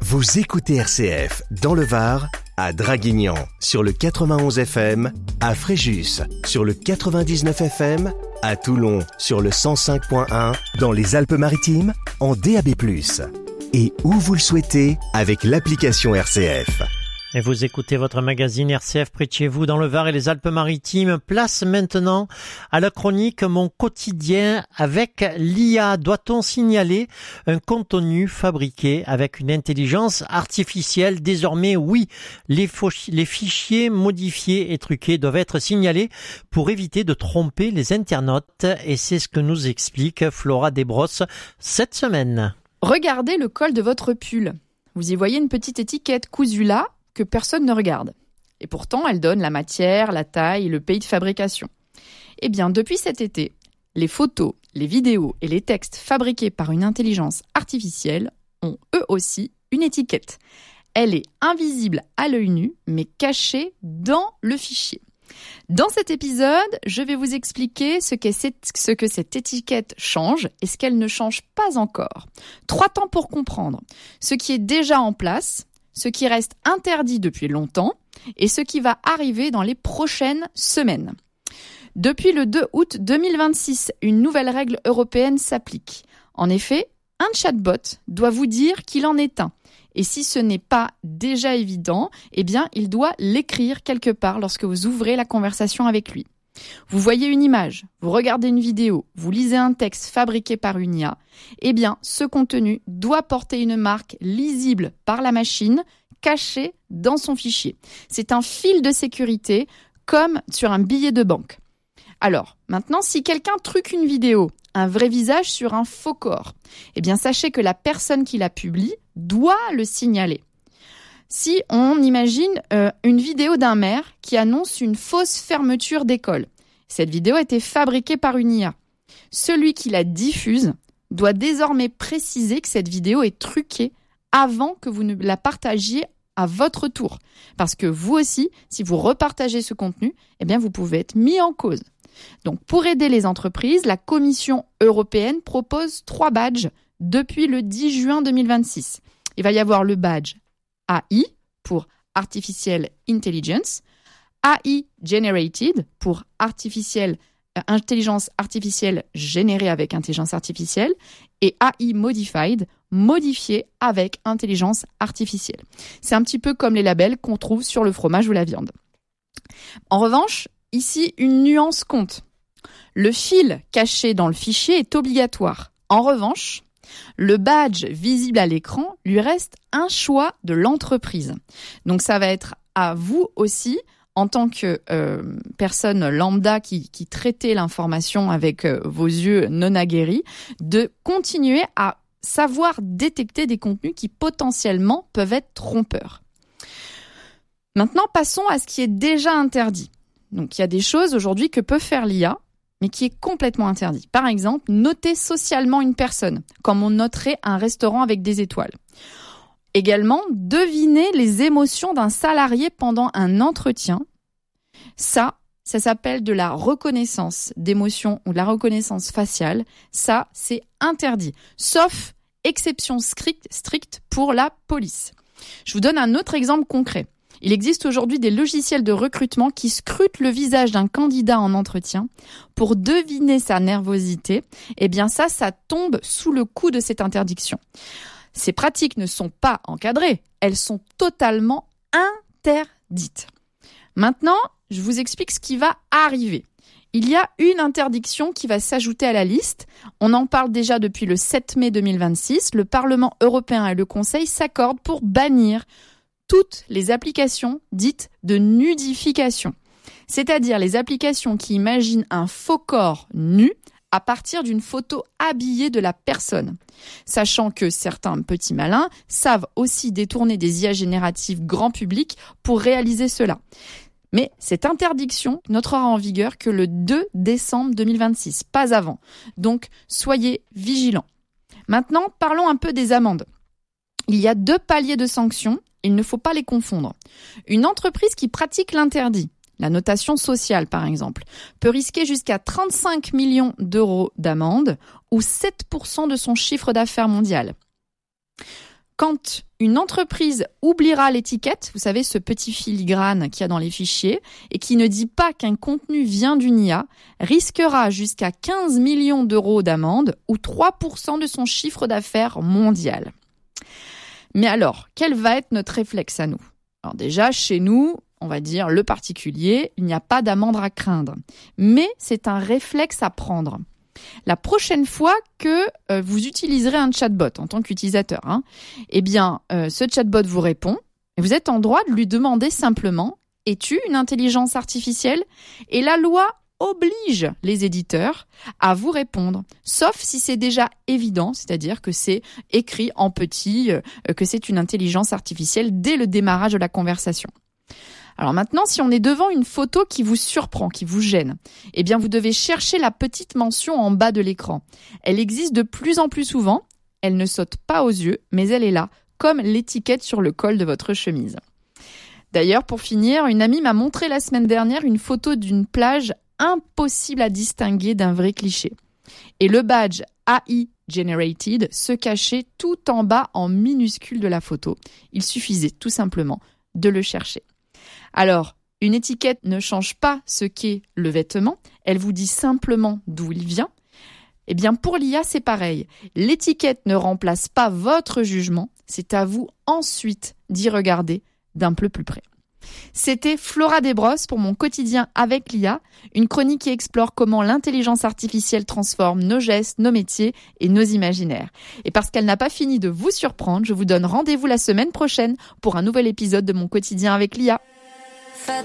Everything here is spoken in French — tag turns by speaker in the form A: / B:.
A: Vous écoutez RCF dans le Var, à Draguignan sur le 91 FM, à Fréjus sur le 99 FM, à Toulon sur le 105.1, dans les Alpes-Maritimes en DAB+. Et où vous le souhaitez avec l'application RCF.
B: Et vous écoutez votre magazine RCF près de chez vous dans le Var et les Alpes-Maritimes. Place maintenant à la chronique Mon quotidien avec l'IA. Doit-on signaler un contenu fabriqué avec une intelligence artificielle? Désormais, oui, les fichiers modifiés et truqués doivent être signalés pour éviter de tromper les internautes. Et c'est ce que nous explique Flora Desbrosses cette semaine.
C: Regardez le col de votre pull. Vous y voyez une petite étiquette cousue là que personne ne regarde. Et pourtant, elle donne la matière, la taille et le pays de fabrication. Eh bien, depuis cet été, les photos, les vidéos et les textes fabriqués par une intelligence artificielle ont eux aussi une étiquette. Elle est invisible à l'œil nu, mais cachée dans le fichier. Dans cet épisode, je vais vous expliquer ce que cette étiquette change et ce qu'elle ne change pas encore. 3 temps pour comprendre ce qui est déjà en place, ce qui reste interdit depuis longtemps et ce qui va arriver dans les prochaines semaines. Depuis le 2 août 2026, une nouvelle règle européenne s'applique. En effet, un chatbot doit vous dire qu'il en est un. Et si ce n'est pas déjà évident, eh bien, il doit l'écrire quelque part lorsque vous ouvrez la conversation avec lui. Vous voyez une image, vous regardez une vidéo, vous lisez un texte fabriqué par une IA, eh bien, ce contenu doit porter une marque lisible par la machine, cachée dans son fichier. C'est un fil de sécurité, comme sur un billet de banque. Alors, maintenant, si quelqu'un truque une vidéo, un vrai visage sur un faux corps, eh bien, sachez que la personne qui la publie doit le signaler. Si on imagine une vidéo d'un maire qui annonce une fausse fermeture d'école, cette vidéo a été fabriquée par une IA. Celui qui la diffuse doit désormais préciser que cette vidéo est truquée avant que vous ne la partagiez à votre tour. Parce que vous aussi, si vous repartagez ce contenu, eh bien vous pouvez être mis en cause. Donc pour aider les entreprises, la Commission européenne propose 3 badges depuis le 10 juin 2026. Il va y avoir le badge AI pour Artificial Intelligence, AI Generated pour intelligence artificielle générée avec intelligence artificielle et AI Modified, modifié avec intelligence artificielle. C'est un petit peu comme les labels qu'on trouve sur le fromage ou la viande. En revanche, ici, une nuance compte. Le fil caché dans le fichier est obligatoire. En revanche, le badge visible à l'écran lui reste un choix de l'entreprise. Donc ça va être à vous aussi, en tant que personne lambda qui traitait l'information avec vos yeux non aguerris, de continuer à savoir détecter des contenus qui potentiellement peuvent être trompeurs. Maintenant, passons à ce qui est déjà interdit. Donc il y a des choses aujourd'hui que peut faire l'IA, mais qui est complètement interdit. Par exemple, noter socialement une personne, comme on noterait un restaurant avec des étoiles. Également, deviner les émotions d'un salarié pendant un entretien. Ça s'appelle de la reconnaissance d'émotions ou de la reconnaissance faciale. Ça, c'est interdit, sauf exception stricte pour la police. Je vous donne un autre exemple concret. Il existe aujourd'hui des logiciels de recrutement qui scrutent le visage d'un candidat en entretien pour deviner sa nervosité. Eh bien ça tombe sous le coup de cette interdiction. Ces pratiques ne sont pas encadrées, elles sont totalement interdites. Maintenant, je vous explique ce qui va arriver. Il y a une interdiction qui va s'ajouter à la liste. On en parle déjà depuis le 7 mai 2026. Le Parlement européen et le Conseil s'accordent pour bannir toutes les applications dites de nudification, c'est-à-dire les applications qui imaginent un faux corps nu à partir d'une photo habillée de la personne. Sachant que certains petits malins savent aussi détourner des IA génératives grand public pour réaliser cela. Mais cette interdiction n'entrera en vigueur que le 2 décembre 2026, pas avant. Donc, soyez vigilants. Maintenant, parlons un peu des amendes. Il y a 2 paliers de sanctions. Il ne faut pas les confondre. Une entreprise qui pratique l'interdit, la notation sociale par exemple, peut risquer jusqu'à 35 millions d'euros d'amende ou 7% de son chiffre d'affaires mondial. Quand une entreprise oubliera l'étiquette, vous savez, ce petit filigrane qu'il y a dans les fichiers, et qui ne dit pas qu'un contenu vient d'une IA, risquera jusqu'à 15 millions d'euros d'amende ou 3% de son chiffre d'affaires mondial. Mais alors, quel va être notre réflexe à nous ? Alors déjà, chez nous, on va dire le particulier, il n'y a pas d'amende à craindre. Mais c'est un réflexe à prendre. La prochaine fois que vous utiliserez un chatbot en tant qu'utilisateur, ce chatbot vous répond et vous êtes en droit de lui demander simplement « Es-tu une intelligence artificielle ?» Et la loi oblige les éditeurs à vous répondre, sauf si c'est déjà évident, c'est-à-dire que c'est écrit en petit, que c'est une intelligence artificielle dès le démarrage de la conversation. Alors maintenant, si on est devant une photo qui vous surprend, qui vous gêne, eh bien vous devez chercher la petite mention en bas de l'écran. Elle existe de plus en plus souvent, elle ne saute pas aux yeux, mais elle est là, comme l'étiquette sur le col de votre chemise. D'ailleurs, pour finir, une amie m'a montré la semaine dernière une photo d'une plage impossible à distinguer d'un vrai cliché. Et le badge AI Generated se cachait tout en bas en minuscule de la photo. Il suffisait tout simplement de le chercher. Alors, une étiquette ne change pas ce qu'est le vêtement, elle vous dit simplement d'où il vient. Eh bien, pour l'IA, c'est pareil. L'étiquette ne remplace pas votre jugement, c'est à vous ensuite d'y regarder d'un peu plus près. C'était Flora Desbrosses pour mon quotidien avec l'IA, une chronique qui explore comment l'intelligence artificielle transforme nos gestes, nos métiers et nos imaginaires. Et parce qu'elle n'a pas fini de vous surprendre, je vous donne rendez-vous la semaine prochaine pour un nouvel épisode de mon quotidien avec l'IA.